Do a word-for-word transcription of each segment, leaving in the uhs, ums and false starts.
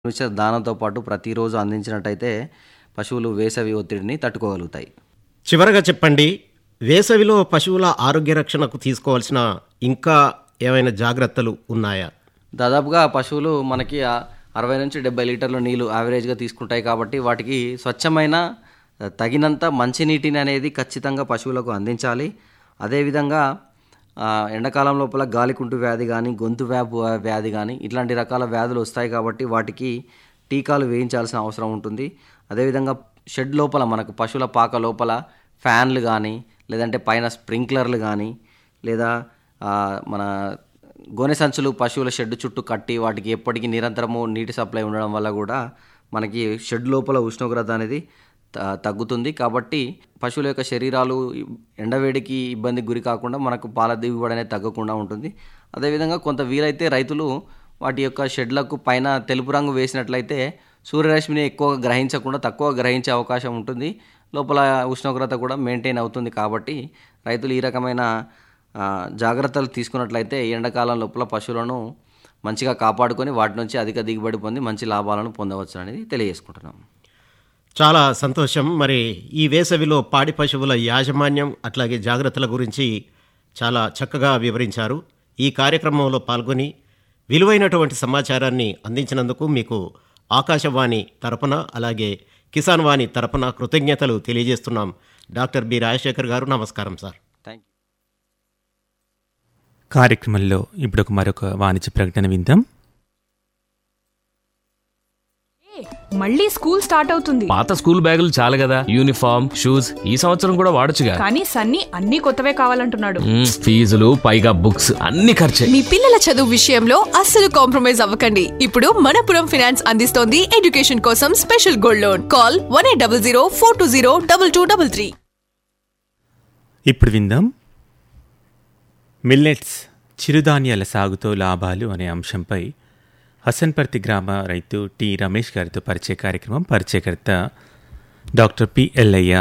మిశ్ర దానంతో పాటు ప్రతిరోజు అందించినట్టయితే పశువులు వేసవి ఒత్తిడిని తట్టుకోగలుగుతాయి. చివరగా చెప్పండి, వేసవిలో పశువుల ఆరోగ్య రక్షణకు తీసుకోవాల్సిన ఇంకా ఏమైనా జాగ్రత్తలు ఉన్నాయా? దాదాపుగా పశువులు మనకి ఆ- అరవై నుంచి డెబ్బై లీటర్ల నీళ్లు యావరేజ్గా తీసుకుంటాయి కాబట్టి వాటికి స్వచ్ఛమైన తగినంత మంచినీటిని అనేది ఖచ్చితంగా పశువులకు అందించాలి. అదేవిధంగా ఆ, ఎండాకాలం లోపల గాలికుంటు వ్యాధి కానీ గొంతు వ్యాపు వ్యాధి కానీ ఇట్లాంటి రకాల వ్యాధులు వస్తాయి కాబట్టి వాటికి టీకాలు వేయించాల్సిన అవసరం ఉంటుంది. అదేవిధంగా షెడ్ లోపల మనకు పశువుల పాక లోపల ఫ్యాన్లు కానీ లేదంటే పైన స్ప్రింక్లర్లు కానీ లేదా ఆ, మన గోనె సంచులు పశువుల షెడ్ చుట్టూ కట్టి వాటికి ఎప్పటికీ నిరంతరము నీటి సప్లై ఉండడం వల్ల కూడా మనకి షెడ్ లోపల ఉష్ణోగ్రత అనేది త- తగ్గుతుంది. కాబట్టి పశువుల యొక్క శరీరాలు ఎండవేడికి ఇబ్బందికి గురి కాకుండా మనకు పాల దిగుబడి అనేది తగ్గకుండా ఉంటుంది. అదేవిధంగా కొంత వీలైతే రైతులు వాటి యొక్క షెడ్లకు పైన తెలుపు రంగు వేసినట్లయితే సూర్యరశ్మిని ఎక్కువగా గ్రహించకుండా తక్కువ గ్రహించే అవకాశం ఉంటుంది. లోపల ఉష్ణోగ్రత కూడా మెయింటైన్ అవుతుంది. కాబట్టి రైతులు ఈ రకమైన ఆ, జాగ్రత్తలు తీసుకున్నట్లయితే ఈ ఎండాకాలం లోపల పశువులను మంచిగా కాపాడుకొని వాటి నుంచి అధిక దిగుబడి పొంది మంచి లాభాలను పొందవచ్చు అనేది తెలియజేసుకుంటున్నాం. చాలా సంతోషం. మరి ఈ వేసవిలో పాడి పశువుల యాజమాన్యం అట్లాగే జాగ్రత్తల గురించి చాలా చక్కగా వివరించారు. ఈ కార్యక్రమంలో పాల్గొని విలువైనటువంటి సమాచారాన్ని అందించినందుకు మీకు ఆకాశవాణి తరపున అలాగే కిసాన్ వాణి తరపున కృతజ్ఞతలు తెలియజేస్తున్నాం. డాక్టర్ బి రాజశేఖర్ గారు, నమస్కారం సార్. Thank you. కార్యక్రమంలో ఇప్పుడు ఒక మరొక వాణిజ్య ప్రకటన విందాం. మళ్ళీ స్కూల్ స్టార్ట్ అవుతుంది. పాత స్కూల్ బ్యాగులు చాలు కదా, యూనిఫామ్ షూస్ ఈ సంవత్సరం కూడా వాడొచ్చుగా. కానీ సన్నీ అన్ని కొత్తవే కావాలంటున్నాడు. మ్మ్, ఫీజులు పైగా బుక్స్ అన్ని ఖర్చే. మీ పిల్లల చదువు విషయంలో అస్సలు కాంప్రమైజ్ అవ్వకండి. ఇప్పుడు మనపురం ఫైనాన్స్ అందిస్తోంది ఎడ్యుకేషన్ కోసం special gold loan. Call one eight double zero four two zero double two double three. ఇప్పుడు విందాం మిల్లెట్స్ చిరుధాన్యాల సాగుతో లాభాలు అనే అంశంపై హసన్పర్తి గ్రామ రైతు టి రమేష్ గారితో పరిచయ కార్యక్రమం. పరిచయకర్త డాక్టర్ పి ఎల్లయ్య.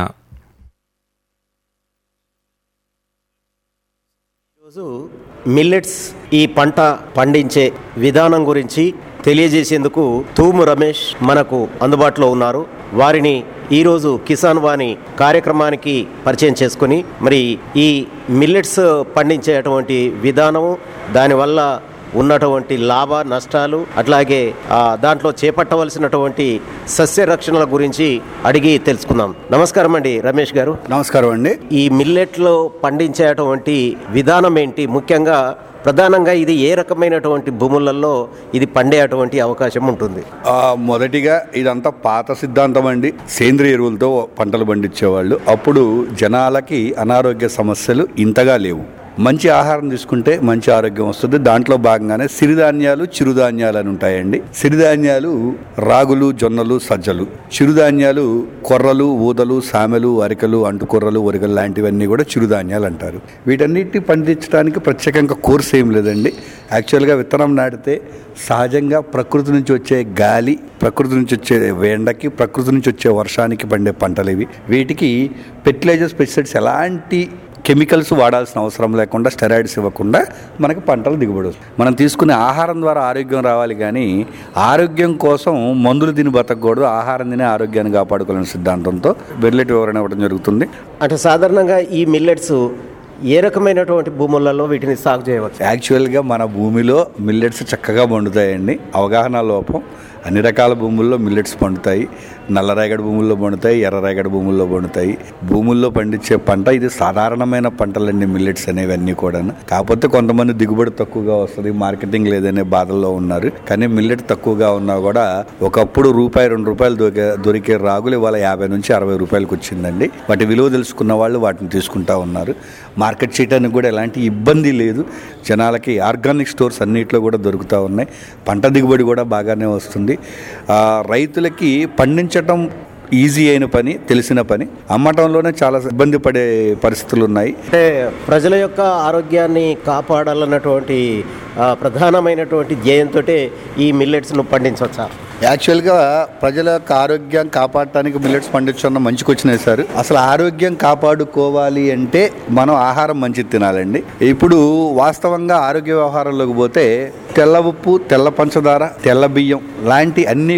ఈరోజు మిల్లెట్స్ ఈ పంట పండించే విధానం గురించి తెలియజేసేందుకు తూము రమేష్ మనకు అందుబాటులో ఉన్నారు. వారిని ఈరోజు కిసాన్ వాణి కార్యక్రమానికి పరిచయం చేసుకుని మరి ఈ మిల్లెట్స్ పండించేటువంటి విధానము, దానివల్ల ఉన్నటువంటి లాభ నష్టాలు, అట్లాగే ఆ, దాంట్లో చేపట్టవలసినటువంటి సస్య రక్షణల గురించి అడిగి తెలుసుకుందాం. నమస్కారం అండి రమేష్ గారు. నమస్కారం అండి. ఈ మిల్లెట్లో పండించేటువంటి విధానం ఏంటి? ముఖ్యంగా ప్రధానంగా ఇది ఏ రకమైనటువంటి భూములలో ఇది పండేటువంటి అవకాశం ఉంటుంది? ఆ, మొదటిగా ఇదంతా పాత సిద్ధాంతం అండి. సేంద్రియ ఎరువులతో పంటలు పండించేవాళ్ళు. అప్పుడు జనాలకి అనారోగ్య సమస్యలు ఇంతగా లేవు. మంచి ఆహారం తీసుకుంటే మంచి ఆరోగ్యం వస్తుంది. దాంట్లో భాగంగానే సిరిధాన్యాలు చిరుధాన్యాలు అని ఉంటాయండి. సిరిధాన్యాలు రాగులు, జొన్నలు, సజ్జలు. చిరుధాన్యాలు కొర్రలు, ఊదలు, సామెలు, అరికలు, అంటుకొర్రలు, ఒరిగలు లాంటివన్నీ కూడా చిరుధాన్యాలు అంటారు. వీటన్నిటిని పండించడానికి ప్రత్యేకంగా కోర్స్ ఏం లేదండి. యాక్చువల్గా విత్తనం నాటితే సహజంగా ప్రకృతి నుంచి వచ్చే గాలి, ప్రకృతి నుంచి వచ్చే ఎండకి, ప్రకృతి నుంచి వచ్చే వర్షానికి పండే పంటలు ఇవి. వీటికి ఫెర్టిలైజర్స్, పెస్టిసైడ్స్ ఎలాంటి కెమికల్స్ వాడాల్సిన అవసరం లేకుండా, స్టెరాయిడ్స్ ఇవ్వకుండా మనకి పంటలు దిగుబడి వస్తుంది. మనం తీసుకునే ఆహారం ద్వారా ఆరోగ్యం రావాలి, కానీ ఆరోగ్యం కోసం మందులు తిని బతకూడదు. ఆహారం తినే ఆరోగ్యాన్ని కాపాడుకోవాలనే సిద్ధాంతంతో వెర్లెట్ వివరణ ఇవ్వడం జరుగుతుంది. అంటే సాధారణంగా ఈ మిల్లెట్స్ ఏ రకమైనటువంటి భూములలో వీటిని సాగు చేయవచ్చు? యాక్చువల్గా మన భూమిలో మిల్లెట్స్ చక్కగా పండుతాయండి. అవగాహన లోపం. అన్ని రకాల భూముల్లో మిల్లెట్స్ పండుతాయి. నల్లరేగడి భూముల్లో పండుతాయి, ఎర్రరేగడి భూముల్లో పండుతాయి. భూముల్లో పండించే పంట ఇది సాధారణమైన పంటలండి మిల్లెట్స్ అనేవన్నీ కూడా. కాకపోతే కొంతమంది దిగుబడి తక్కువగా వస్తుంది, మార్కెటింగ్ లేదనే బాధల్లో ఉన్నారు. కానీ మిల్లెట్ తక్కువగా ఉన్నా కూడా ఒకప్పుడు రూపాయి రెండు రూపాయలు దొరికే దొరికే రాగులు ఇవాళ యాభై నుంచి అరవై రూపాయలకు వచ్చిందండి. వాటి విలువ తెలుసుకున్న వాళ్ళు వాటిని తీసుకుంటా ఉన్నారు. మార్కెట్ చేయడానికి కూడా ఎలాంటి ఇబ్బంది లేదు. జనాలకి ఆర్గానిక్ స్టోర్స్ అన్నిట్లో కూడా దొరుకుతూ ఉన్నాయి. పంట దిగుబడి కూడా బాగానే వస్తుంది. ఆ, రైతులకి పండించటం ఈజీ అయిన పని, తెలిసిన పని. అమ్మటంలోనే చాలా ఇబ్బంది పడే పరిస్థితులు ఉన్నాయి. అంటే ప్రజల యొక్క ఆరోగ్యాన్ని కాపాడాలన్నటువంటి ఆ, ప్రధానమైనటువంటి ధ్యేయంతో ఈ మిల్లెట్స్ను పండించవచ్చా? యాక్చువల్గా ప్రజల యొక్క ఆరోగ్యం కాపాడటానికి మిల్లెట్స్ పండించడం మంచికి వచ్చినాయి సార్. అసలు ఆరోగ్యం కాపాడుకోవాలి అంటే మనం ఆహారం మంచిది తినాలండి. ఇప్పుడు వాస్తవంగా ఆరోగ్య వ్యవహారంలోకి పోతే తెల్ల ఉప్పు, తెల్ల పంచదార, తెల్ల బియ్యం లాంటి అన్ని